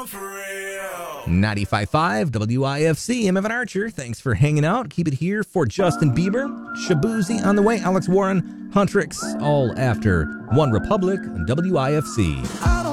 95.5 WIFC. I'm Evan Archer. Thanks for hanging out. Keep it here for Justin Bieber, Shabuzi on the way, Alex Warren, Huntrix, all after One Republic and WIFC.